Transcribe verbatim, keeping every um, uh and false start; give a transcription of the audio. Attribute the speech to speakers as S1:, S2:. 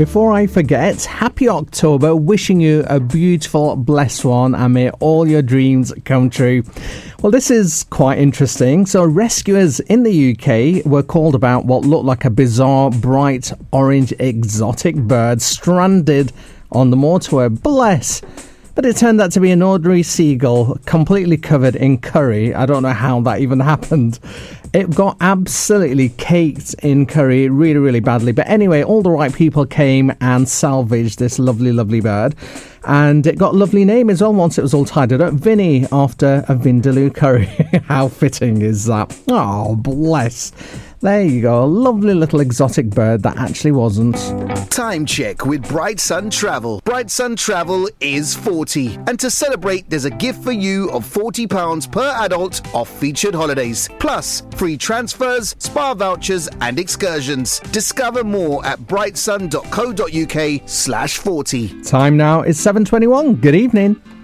S1: Before I forget, happy October, wishing you a beautiful, blessed one, and may all your dreams come true. Well, this is quite interesting. So rescuers in the U K were called about what looked like a bizarre, bright, orange, exotic bird stranded on the motorway. Bless! But it turned out to be an ordinary seagull, completely covered in curry. I don't know how that even happened. It got absolutely caked in curry really, really badly. But anyway, all the right people came and salvaged this lovely, lovely bird. And it got a lovely name as well once it was all tidied up. Vinny, after a Vindaloo curry. How fitting is that? Oh, bless. There you go. A lovely little exotic bird that actually wasn't.
S2: Time check with Bright Sun Travel. Bright Sun Travel is forty. And to celebrate, there's a gift for you of forty pounds per adult off featured holidays. Plus, free transfers, spa vouchers and excursions. Discover more at brightsun.co.uk slash 40.
S1: Time now is seven twenty-one. Good evening.